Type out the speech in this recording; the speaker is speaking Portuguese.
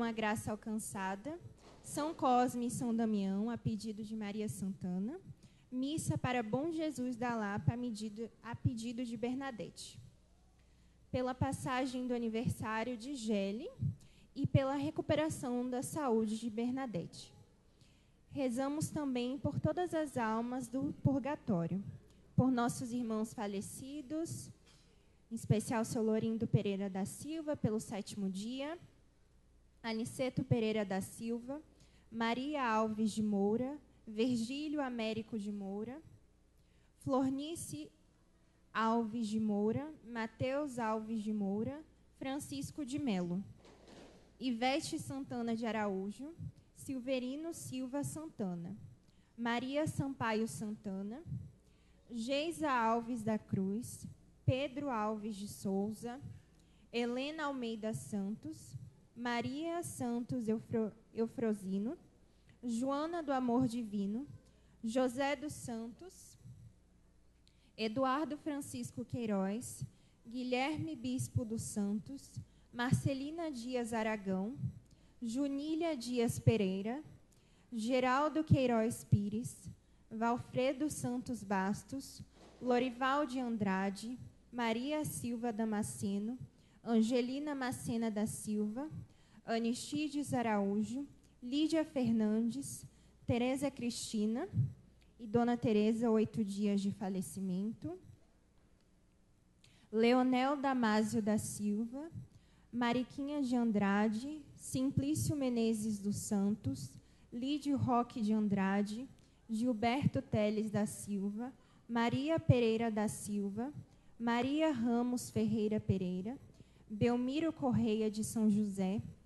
a graça alcançada. São Cosme e São Damião, a pedido de Maria Santana. Missa para Bom Jesus da Lapa, a pedido de Bernadette. Pela passagem do aniversário de Gele e pela recuperação da saúde de Bernadette. Rezamos também por todas as almas do purgatório, por nossos irmãos falecidos, em especial seu Lorindo Pereira da Silva, pelo 7º dia, Aniceto Pereira da Silva, Maria Alves de Moura, Virgílio Américo de Moura, Flornice Alves de Moura, Mateus Alves de Moura, Francisco de Melo, Ivete Santana de Araújo, Silverino Silva Santana, Maria Sampaio Santana, Geisa Alves da Cruz, Pedro Alves de Souza, Helena Almeida Santos, Maria Santos Eufrosino, Joana do Amor Divino, José dos Santos, Eduardo Francisco Queiroz, Guilherme Bispo dos Santos, Marcelina Dias Aragão, Junília Dias Pereira, Geraldo Queiroz Pires, Valfredo Santos Bastos, Lorival de Andrade, Maria Silva Damasceno, Angelina Macena da Silva, Anistides Araújo, Lídia Fernandes, Tereza Cristina e Dona Tereza, 8 dias de falecimento, Leonel Damásio da Silva, Mariquinha de Andrade, Simplício Menezes dos Santos, Lídio Roque de Andrade, Gilberto Teles da Silva, Maria Pereira da Silva, Maria Ramos Ferreira Pereira, Belmiro Correia de São José,